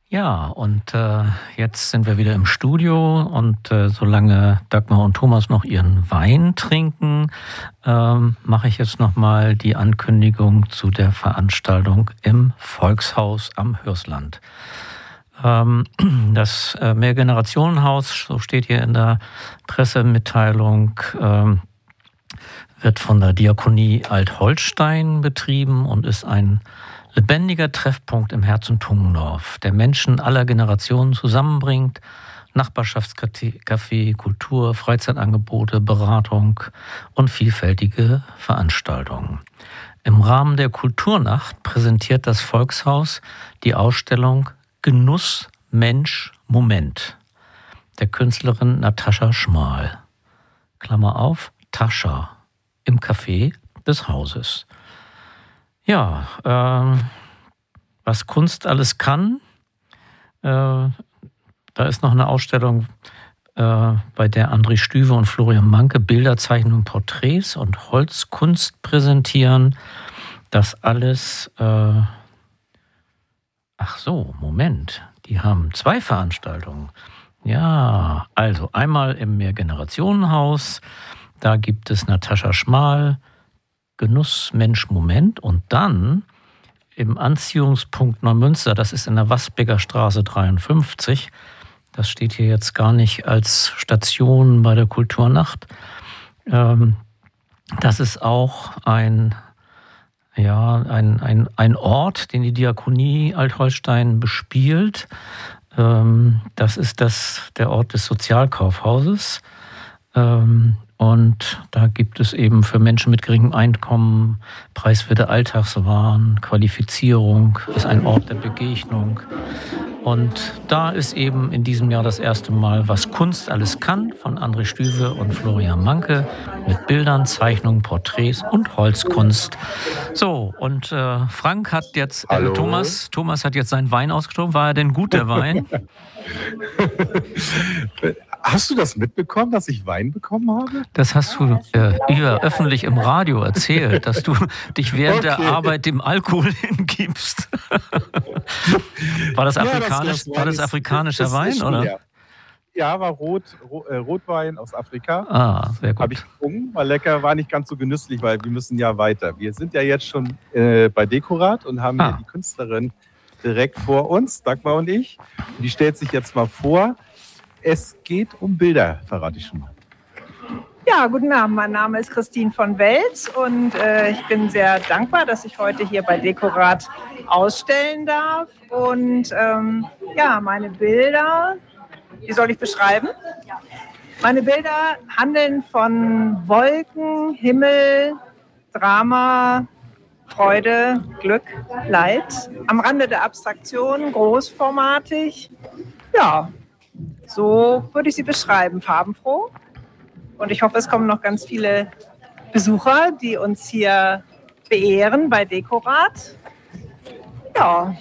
Ja, und jetzt sind wir wieder im Studio und solange Dagmar und Thomas noch ihren Wein trinken, mache ich jetzt nochmal die Ankündigung zu der Veranstaltung im Volkshaus am Hörsland. Das Mehrgenerationenhaus, so steht hier in der Pressemitteilung, wird von der Diakonie Alt-Holstein betrieben und ist ein lebendiger Treffpunkt im Herz- und Tungendorf, der Menschen aller Generationen zusammenbringt. Nachbarschaftscafé, Kultur, Freizeitangebote, Beratung und vielfältige Veranstaltungen. Im Rahmen der Kulturnacht präsentiert das Volkshaus die Ausstellung Genuss, Mensch, Moment der Künstlerin Natascha Schmal. Klammer auf, Tascha, im Café des Hauses. Ja, was Kunst alles kann. Da ist noch eine Ausstellung, bei der André Stüwe und Florian Manke Bilder, Zeichnungen, Porträts und Holzkunst präsentieren. Das alles, ach so, Moment, die haben 2 Veranstaltungen. Ja, also einmal im Mehrgenerationenhaus, da gibt es Natascha Schmal, Genuss, Mensch, Moment, und dann im Anziehungspunkt Neumünster, das ist in der Wasbecker Straße 53, das steht hier jetzt gar nicht als Station bei der Kulturnacht. Das ist auch ein Ort, den die Diakonie Alt-Holstein bespielt. Das ist der Ort des Sozialkaufhauses. Und da gibt es eben für Menschen mit geringem Einkommen preiswerte Alltagswaren, Qualifizierung, ist ein Ort der Begegnung. Und da ist eben in diesem Jahr das erste Mal, was Kunst alles kann, von André Stüwe und Florian Manke mit Bildern, Zeichnungen, Porträts und Holzkunst. So, und Frank hat jetzt, Thomas hat jetzt seinen Wein ausgetrunken. War er denn gut, der Wein? Hast du das mitbekommen, dass ich Wein bekommen habe? Das hast du hier öffentlich im Radio erzählt, dass du dich während der Arbeit dem Alkohol hingibst. War das afrikanischer Wein, oder? Ja, war Rotwein aus Afrika. Ah, sehr gut. Habe ich getrunken, war lecker, war nicht ganz so genüsslich, weil wir müssen ja weiter. Wir sind ja jetzt schon bei Dekorat und haben hier die Künstlerin direkt vor uns, Dagmar und ich. Die stellt sich jetzt mal vor. Es geht um Bilder, verrate ich schon mal. Ja, guten Abend. Mein Name ist Christine von Welz und ich bin sehr dankbar, dass ich heute hier bei Dekorat ausstellen darf. Und meine Bilder, wie soll ich beschreiben? Meine Bilder handeln von Wolken, Himmel, Drama, Freude, Glück, Leid. Am Rande der Abstraktion, großformatig. Ja, so würde ich sie beschreiben, farbenfroh. Und ich hoffe, es kommen noch ganz viele Besucher, die uns hier beehren bei Dekorat. Ja.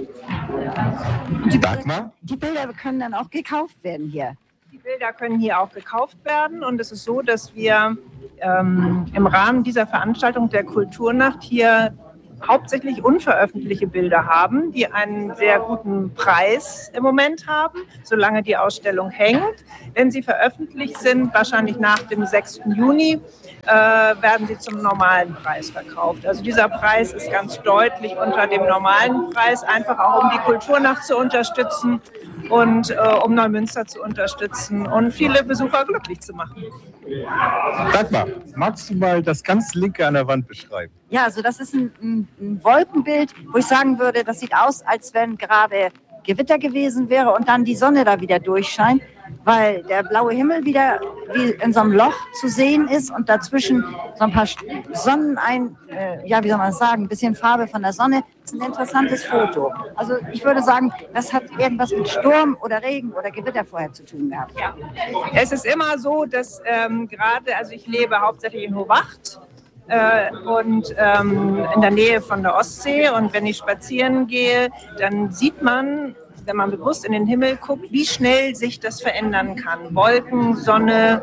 Die Bilder können dann auch gekauft werden hier. Die Bilder können hier auch gekauft werden. Und es ist so, dass wir im Rahmen dieser Veranstaltung der Kulturnacht hier hauptsächlich unveröffentlichte Bilder haben, die einen sehr guten Preis im Moment haben, solange die Ausstellung hängt. Wenn sie veröffentlicht sind, wahrscheinlich nach dem 6. Juni, werden sie zum normalen Preis verkauft. Also dieser Preis ist ganz deutlich unter dem normalen Preis, einfach auch um die Kulturnacht zu unterstützen und um Neumünster zu unterstützen und viele Besucher glücklich zu machen. Dagmar, magst du mal das ganz linke an der Wand beschreiben? Ja, also das ist ein Wolkenbild, wo ich sagen würde, das sieht aus, als wenn gerade Gewitter gewesen wäre und dann die Sonne da wieder durchscheint, weil der blaue Himmel wieder wie in so einem Loch zu sehen ist und dazwischen so ein paar ein bisschen Farbe von der Sonne. Das ist ein interessantes Foto. Also ich würde sagen, das hat irgendwas mit Sturm oder Regen oder Gewitter vorher zu tun gehabt. Ja. Es ist immer so, dass ich lebe hauptsächlich in Hovacht. In der Nähe von der Ostsee, und wenn ich spazieren gehe, dann sieht man, wenn man bewusst in den Himmel guckt, wie schnell sich das verändern kann. Wolken, Sonne,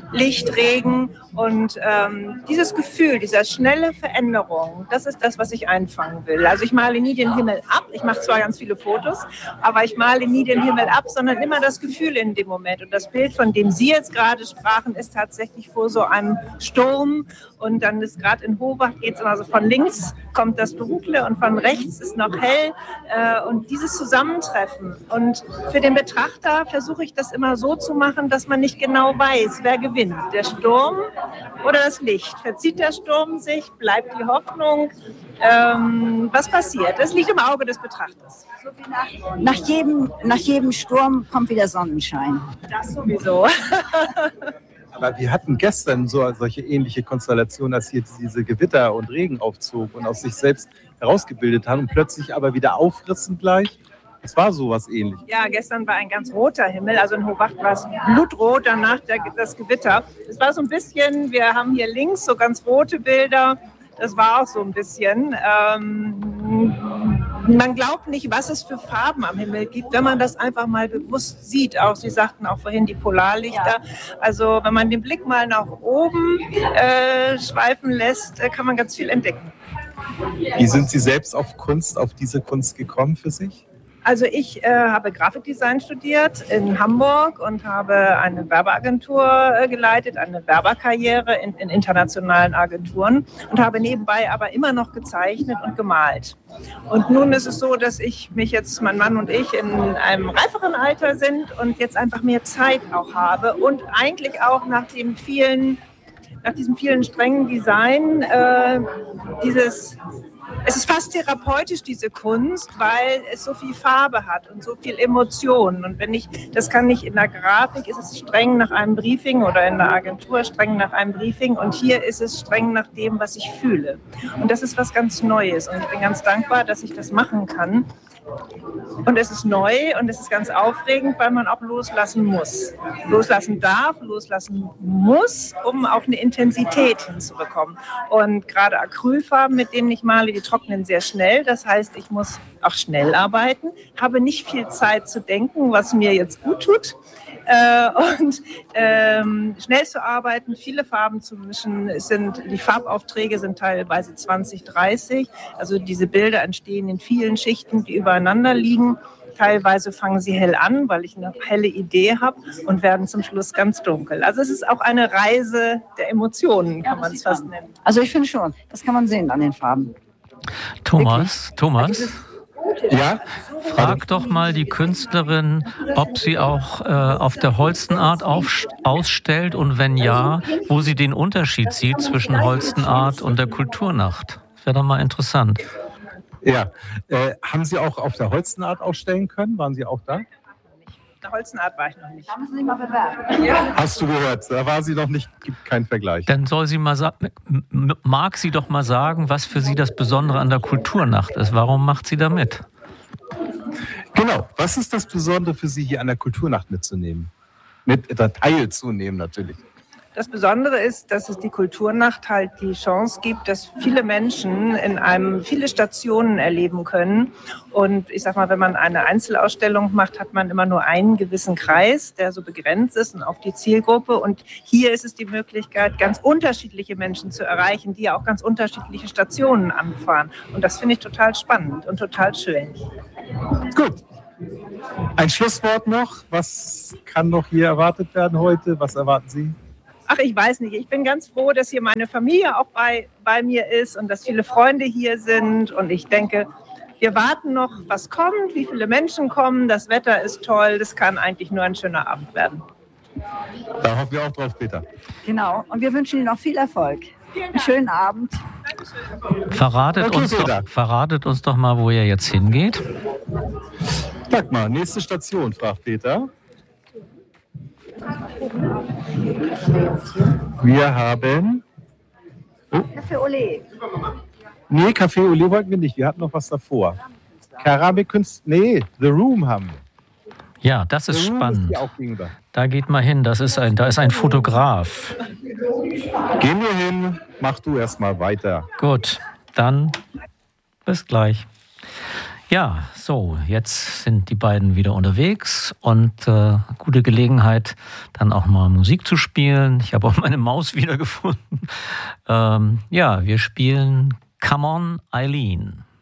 Licht, Regen und dieses Gefühl, dieser schnelle Veränderung, das ist das, was ich einfangen will. Also ich male nie den Himmel ab, ich mache zwar ganz viele Fotos, aber ich male nie den Himmel ab, sondern immer das Gefühl in dem Moment. Und das Bild, von dem Sie jetzt gerade sprachen, ist tatsächlich vor so einem Sturm und dann ist gerade in Hovach, geht es immer so von links, kommt das Dunkle und von rechts ist noch hell und dieses Zusammentreffen. Und für den Betrachter versuche ich das immer so zu machen, dass man nicht genau weiß, wer gewinnt, der Sturm oder das Licht. Verzieht der Sturm sich, bleibt die Hoffnung, was passiert? Das liegt im Auge des Betrachters. Nach jedem Sturm kommt wieder Sonnenschein. Das sowieso. Aber wir hatten gestern solche ähnliche Konstellationen, als hier diese Gewitter und Regen aufzog und aus sich selbst herausgebildet haben und plötzlich aber wieder aufrissen gleich. Es war sowas ähnlich. Ja, gestern war ein ganz roter Himmel, also in Hochwacht war es blutrot, danach das Gewitter. Es war so ein bisschen, wir haben hier links so ganz rote Bilder, das war auch so ein bisschen. Man glaubt nicht, was es für Farben am Himmel gibt, wenn man das einfach mal bewusst sieht. Auch Sie sagten auch vorhin die Polarlichter. Ja. Also wenn man den Blick mal nach oben schweifen lässt, kann man ganz viel entdecken. Wie sind Sie selbst auf diese Kunst gekommen für sich? Also ich habe Grafikdesign studiert in Hamburg und habe eine Werbeagentur geleitet, eine Werberkarriere in internationalen Agenturen und habe nebenbei aber immer noch gezeichnet und gemalt. Und nun ist es so, dass mein Mann und ich in einem reiferen Alter sind und jetzt einfach mehr Zeit auch habe und eigentlich auch nach diesem vielen strengen Design es ist fast therapeutisch, diese Kunst, weil es so viel Farbe hat und so viel Emotionen. Und das kann nicht in der Grafik, ist es streng nach einem Briefing oder in der Agentur streng nach einem Briefing und hier ist es streng nach dem, was ich fühle. Und das ist was ganz Neues und ich bin ganz dankbar, dass ich das machen kann. Und es ist neu und es ist ganz aufregend, weil man auch loslassen muss. Loslassen darf, loslassen muss, um auch eine Intensität hinzubekommen. Und gerade Acrylfarben, mit denen ich male, die trocknen sehr schnell. Das heißt, ich muss auch schnell arbeiten, habe nicht viel Zeit zu denken, was mir jetzt gut tut. Schnell zu arbeiten, viele Farben zu mischen, die Farbaufträge sind teilweise 20, 30. Also diese Bilder entstehen in vielen Schichten, die übereinander liegen. Teilweise fangen sie hell an, weil ich eine helle Idee habe und werden zum Schluss ganz dunkel. Also es ist auch eine Reise der Emotionen, kann man es fast nennen. Also ich finde schon, das kann man sehen an den Farben. Thomas? Ja? Frag doch mal die Künstlerin, ob sie auch auf der Holstenart ausstellt und wenn ja, wo sie den Unterschied sieht zwischen Holstenart und der Kulturnacht. Das wäre doch mal interessant. Ja. Haben Sie auch auf der Holstenart ausstellen können? Waren Sie auch da? Der Holzenart war ich noch nicht. Haben Sie sich mal bewerben? Ja. Hast du gehört, da war sie noch nicht, gibt keinen Vergleich. Dann soll sie mal mag sie doch mal sagen, was für sie das Besondere an der Kulturnacht ist. Warum macht sie da mit? Genau, was ist das Besondere für Sie, hier an der Kulturnacht mitzunehmen? Teilzunehmen natürlich. Das Besondere ist, dass es die Kulturnacht halt die Chance gibt, dass viele Menschen viele Stationen erleben können. Und ich sag mal, wenn man eine Einzelausstellung macht, hat man immer nur einen gewissen Kreis, der so begrenzt ist und auf die Zielgruppe. Und hier ist es die Möglichkeit, ganz unterschiedliche Menschen zu erreichen, die ja auch ganz unterschiedliche Stationen anfahren. Und das finde ich total spannend und total schön. Gut. Ein Schlusswort noch. Was kann noch hier erwartet werden heute? Was erwarten Sie? Ach, ich weiß nicht. Ich bin ganz froh, dass hier meine Familie auch bei mir ist und dass viele Freunde hier sind. Und ich denke, wir warten noch, was kommt, wie viele Menschen kommen. Das Wetter ist toll. Das kann eigentlich nur ein schöner Abend werden. Da hoffen wir auch drauf, Peter. Genau. Und wir wünschen Ihnen noch viel Erfolg. Einen schönen Abend. Verratet uns doch mal, wo ihr jetzt hingeht. Sag mal, nächste Station, fragt Peter. Wir haben... Café Olé. Nee, Café Olé wollten wir nicht. Wir hatten noch was davor. Keramikkunst... Nee, The Room haben wir. Ja, das ist spannend. Da geht mal hin. Da ist ein Fotograf. Gehen wir hin. Mach du erst mal weiter. Gut, dann bis gleich. Ja, so, jetzt sind die beiden wieder unterwegs und gute Gelegenheit, dann auch mal Musik zu spielen. Ich habe auch meine Maus wiedergefunden. Ja, wir spielen Come On, Eileen.